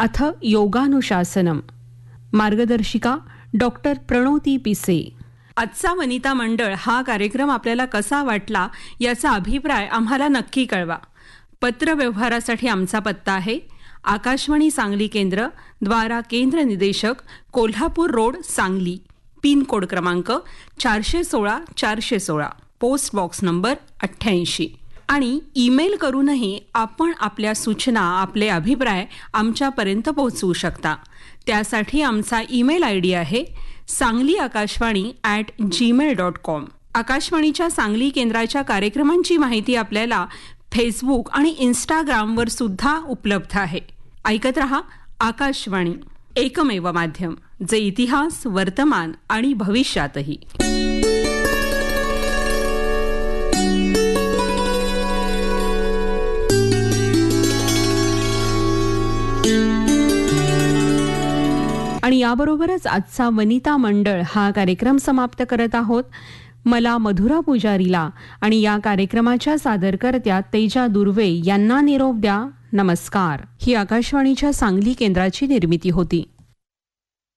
अथ योगानुशासनम. मार्गदर्शिका डॉक्टर प्रणोती पिसे. आजचा वनिता मंडळ हा कार्यक्रम आपल्याला कसा वाटला याचा अभिप्राय आम्हाला नक्की कळवा. पत्र व्यवहारासाठी आमचा पत्ता आहे आकाशवाणी सांगली केंद्र, द्वारा केंद्र निदेशक, Kolhapur road, Sangli. Pin code क्रमांक 416-416, पोस्ट बॉक्स नंबर 88. आणि ईमेल करूनही आपण आपल्या सूचना, आपले अभिप्राय आमच्यापर्यंत पोहोचवू शकता. त्यासाठी आमचा ईमेल आयडी आहे sangli.akashvani@gmail.com. आकाशवाणीच्या सांगली केंद्राच्या कार्यक्रमांची माहिती आपल्याला फेसबुक आणि इंस्टाग्रामवर सुद्धा उपलब्ध आहे. ऐकत रहा आकाशवाणी, एकमेव माध्यम जे इतिहास, वर्तमान आणि भविष्यातही. आणि याबरोबरच आजचा वनिता मंडळ हा कार्यक्रम समाप्त करत आहोत. मला मधुरा पुजारीला आणि या कार्यक्रमाच्या सादरकर्त्या तेजा दुर्वे यांना निरोप द्या. नमस्कार. ही आकाशवाणीच्या सांगली केंद्राची निर्मिती होती.